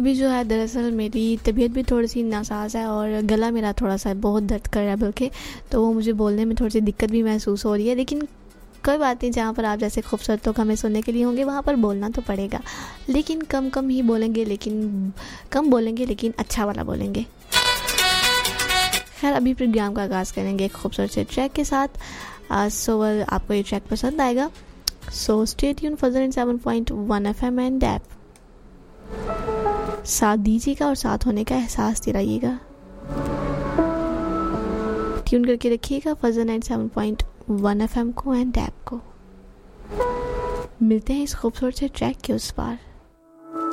अभी जो है दरअसल मेरी तबीयत भी थोड़ी सी नासाज है और गला मेरा थोड़ा सा बहुत दर्द कर रहा है, बल्कि तो वो मुझे बोलने में थोड़ी सी दिक्कत भी महसूस हो रही है। लेकिन कोई बात नहीं, जहाँ पर आप जैसे खूबसूरत लोग हमें सुनने के लिए होंगे वहाँ पर बोलना तो पड़ेगा, लेकिन कम ही बोलेंगे, लेकिन अच्छा वाला बोलेंगे। खैर, अभी प्रोग्राम का आगाज़ करेंगे एक खूबसूरत से ट्रैक के साथ। सो आपको ये ट्रैक पसंद आएगा, so stay tune for 107.1 FM and app. साथ दीजिएगा और साथ होने का एहसास दिलाइएगा। ट्यून करके रखिएगा फजर 97.1 FM को एंड ऐप को। मिलते हैं इस खूबसूरत से ट्रैक के उस पार।